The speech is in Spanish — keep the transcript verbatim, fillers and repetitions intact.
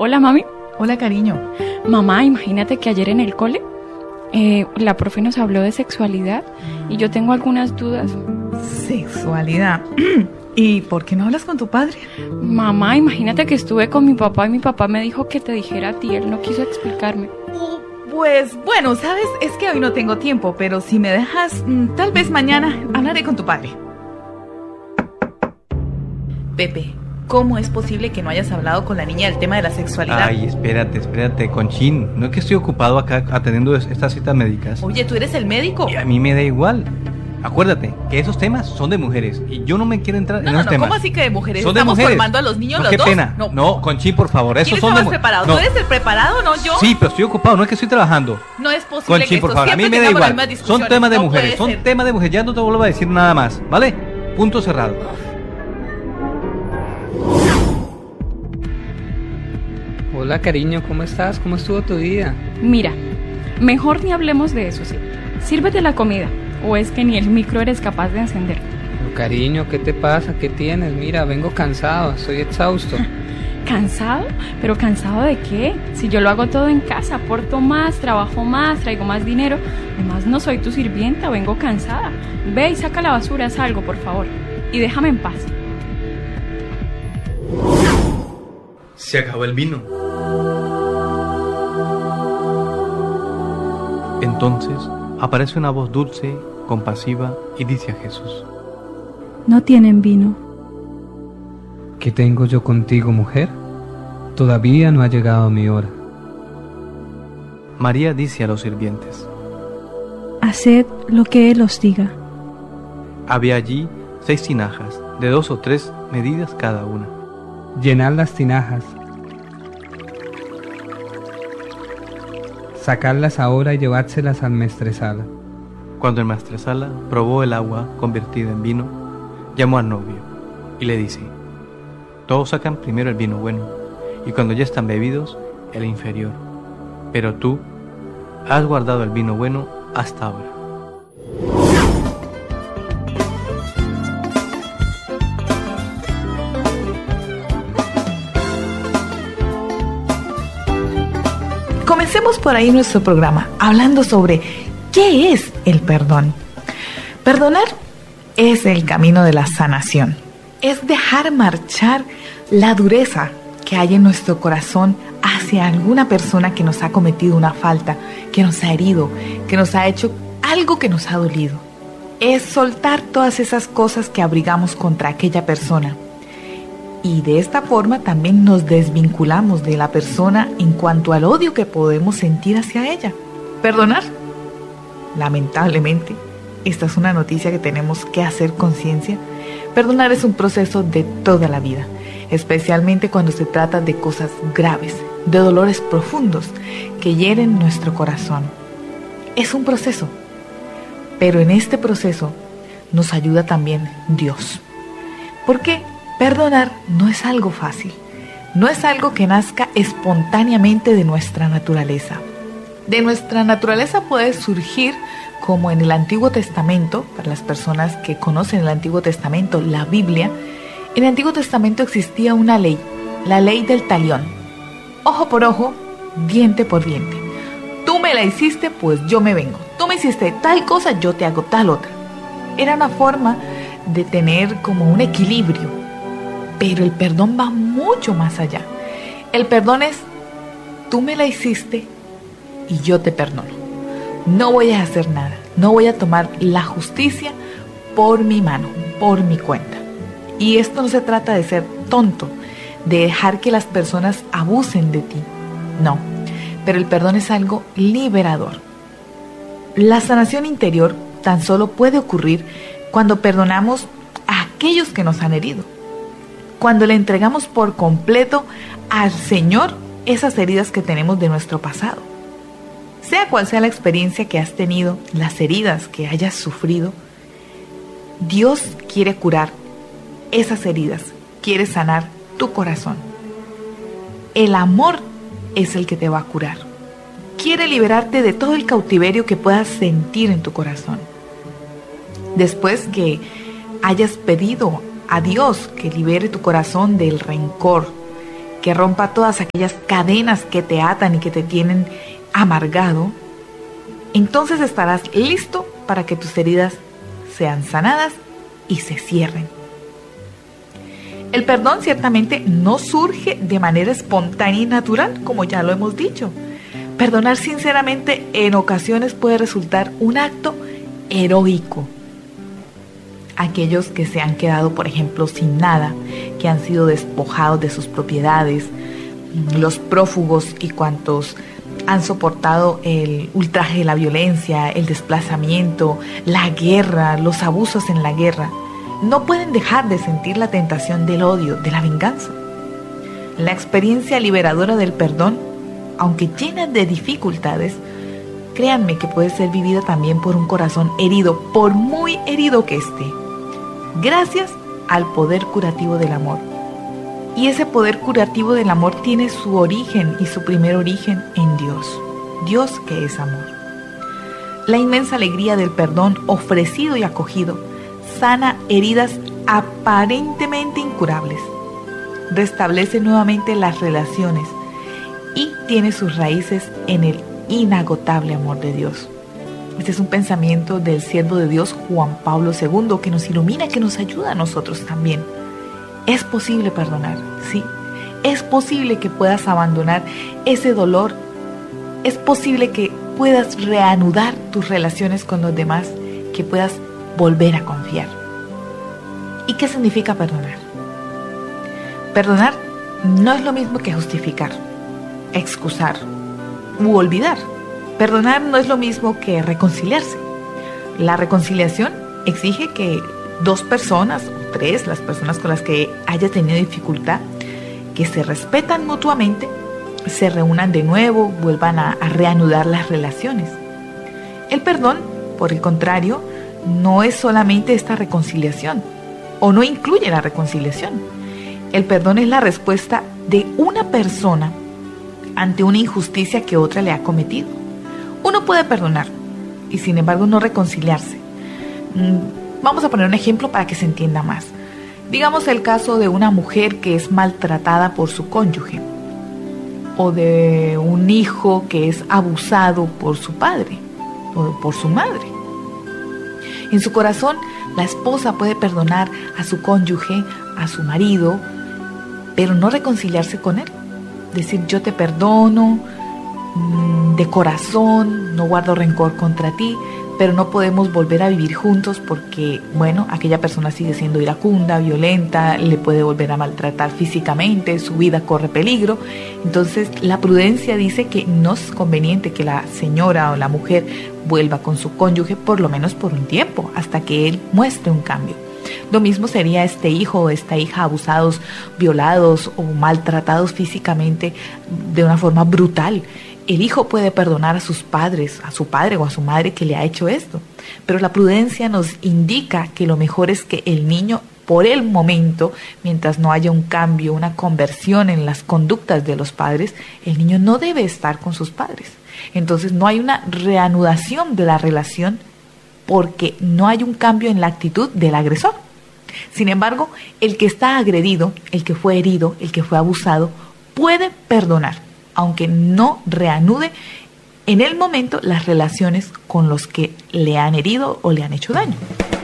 Hola, mami. Hola, cariño. Mamá, imagínate que ayer en el cole eh, la profe nos habló de sexualidad y yo tengo algunas dudas. Sexualidad. ¿Y por qué no hablas con tu padre? Mamá, imagínate que estuve con mi papá y mi papá me dijo que te dijera a ti. Él no quiso explicarme. Pues bueno, sabes, es que hoy no tengo tiempo, pero si me dejas, tal vez mañana hablaré con tu padre. Pepe, ¿cómo es posible que no hayas hablado con la niña del tema de la sexualidad? Ay, espérate, espérate, Conchín. No es que estoy ocupado acá atendiendo estas citas médicas. Oye, ¿tú eres el médico? Y a mí me da igual. Acuérdate que esos temas son de mujeres y yo no me quiero entrar no, en no, esos no, temas. ¿Cómo así que de mujeres? Son de ¿Estamos mujeres. formando a los niños No, los qué dos? pena. No, no, Conchín, por favor, esos ¿Quién son está de más mu- preparado? No. ¿Tú eres el preparado, no yo? Sí, pero estoy ocupado, no es que estoy trabajando. No es posible Conchín, que por esto favor, a mí siempre me da tengamos las igual. mismas Son discusiones. temas de No mujeres, puede son ser. temas de mujeres. Ya no te vuelvo a decir nada más, ¿vale? Punto cerrado. Hola, cariño, ¿cómo estás? ¿Cómo estuvo tu día? Mira, mejor ni hablemos de eso, sí. Sírvete la comida, o es que ni el micro eres capaz de encender. Pero, cariño, ¿qué te pasa? ¿Qué tienes? Mira, vengo cansado, estoy exhausto. ¿Cansado? ¿Pero cansado de qué? Si yo lo hago todo en casa, aporto más, trabajo más, traigo más dinero. Además, no soy tu sirvienta, vengo cansada. Ve y saca la basura, haz algo, por favor. Y déjame en paz. Se acabó el vino. Entonces aparece una voz dulce, compasiva y dice a Jesús: No tienen vino. ¿Qué tengo yo contigo, mujer? Todavía no ha llegado mi hora. María dice a los sirvientes: Haced lo que Él os diga. Había allí seis tinajas, de dos o tres medidas cada una. Llenad las tinajas. Sacadlas ahora y llevádselas al maestresala. Cuando el maestresala probó el agua convertida en vino, llamó al novio y le dice: Todos sacan primero el vino bueno, y cuando ya están bebidos, el inferior. Pero tú has guardado el vino bueno hasta ahora. Comencemos por ahí nuestro programa, hablando sobre qué es el perdón. Perdonar es el camino de la sanación. Es dejar marchar la dureza que hay en nuestro corazón hacia alguna persona que nos ha cometido una falta, que nos ha herido, que nos ha hecho algo que nos ha dolido. Es soltar todas esas cosas que abrigamos contra aquella persona. Y de esta forma también nos desvinculamos de la persona en cuanto al odio que podemos sentir hacia ella. Perdonar. Lamentablemente, esta es una noticia que tenemos que hacer conciencia. Perdonar es un proceso de toda la vida, especialmente cuando se trata de cosas graves, de dolores profundos que hieren nuestro corazón. Es un proceso, pero en este proceso nos ayuda también Dios. ¿Por qué? Perdonar no es algo fácil, no es algo que nazca espontáneamente de nuestra naturaleza. De nuestra naturaleza puede surgir como en el Antiguo Testamento, para las personas que conocen el Antiguo Testamento, la Biblia. En el Antiguo Testamento existía una ley, la ley del talión. Ojo por ojo, diente por diente. Tú me la hiciste, pues yo me vengo. Tú me hiciste tal cosa, yo te hago tal otra. Era una forma de tener como un equilibrio. Pero el perdón va mucho más allá. El perdón es, tú me la hiciste y yo te perdono. No voy a hacer nada. No voy a tomar la justicia por mi mano, por mi cuenta. Y esto no se trata de ser tonto, de dejar que las personas abusen de ti. No, pero el perdón es algo liberador. La sanación interior tan solo puede ocurrir cuando perdonamos a aquellos que nos han herido. Cuando le entregamos por completo al Señor esas heridas que tenemos de nuestro pasado. Sea cual sea la experiencia que has tenido, las heridas que hayas sufrido, Dios quiere curar esas heridas, quiere sanar tu corazón. El amor es el que te va a curar. Quiere liberarte de todo el cautiverio que puedas sentir en tu corazón. Después que hayas pedido a Dios que libere tu corazón del rencor, que rompa todas aquellas cadenas que te atan y que te tienen amargado, entonces estarás listo para que tus heridas sean sanadas y se cierren. El perdón ciertamente no surge de manera espontánea y natural, como ya lo hemos dicho. Perdonar sinceramente en ocasiones puede resultar un acto heroico. Aquellos que se han quedado, por ejemplo, sin nada, que han sido despojados de sus propiedades, los prófugos y cuantos han soportado el ultraje de la violencia, el desplazamiento, la guerra, los abusos en la guerra, no pueden dejar de sentir la tentación del odio, de la venganza. La experiencia liberadora del perdón, aunque llena de dificultades, créanme que puede ser vivida también por un corazón herido, por muy herido que esté, gracias al poder curativo del amor. Y ese poder curativo del amor tiene su origen y su primer origen en Dios, Dios que es amor. La inmensa alegría del perdón ofrecido y acogido sana heridas aparentemente incurables, restablece nuevamente las relaciones y tiene sus raíces en el inagotable amor de Dios. Este es un pensamiento del siervo de Dios Juan Pablo segundo que nos ilumina, que nos ayuda a nosotros también. Es posible perdonar, sí. Es posible que puedas abandonar ese dolor. Es posible que puedas reanudar tus relaciones con los demás, que puedas volver a confiar. ¿Y qué significa perdonar? Perdonar no es lo mismo que justificar, excusar u olvidar. Perdonar no es lo mismo que reconciliarse. La reconciliación exige que dos personas o tres, las personas con las que haya tenido dificultad, que se respetan mutuamente, se reúnan de nuevo, vuelvan a, a reanudar las relaciones. El perdón, por el contrario, no es solamente esta reconciliación, o no incluye la reconciliación. El perdón es la respuesta de una persona ante una injusticia que otra le ha cometido. Uno puede perdonar y sin embargo no reconciliarse. Vamos a poner un ejemplo para que se entienda más. Digamos el caso de una mujer que es maltratada por su cónyuge, o de un hijo que es abusado por su padre o por su madre. En su corazón, la esposa puede perdonar a su cónyuge, a su marido, pero no reconciliarse con él. Decir, yo te perdono de corazón, no guardo rencor contra ti, pero no podemos volver a vivir juntos porque, bueno, aquella persona sigue siendo iracunda, violenta, le puede volver a maltratar físicamente, su vida corre peligro. Entonces, la prudencia dice que no es conveniente que la señora o la mujer vuelva con su cónyuge, por lo menos por un tiempo, hasta que él muestre un cambio. Lo mismo sería este hijo o esta hija abusados, violados o maltratados físicamente de una forma brutal. El hijo puede perdonar a sus padres, a su padre o a su madre que le ha hecho esto, pero la prudencia nos indica que lo mejor es que el niño, por el momento, mientras no haya un cambio, una conversión en las conductas de los padres, el niño no debe estar con sus padres. Entonces no hay una reanudación de la relación porque no hay un cambio en la actitud del agresor. Sin embargo, el que está agredido, el que fue herido, el que fue abusado, puede perdonar, aunque no reanude en el momento las relaciones con los que le han herido o le han hecho daño.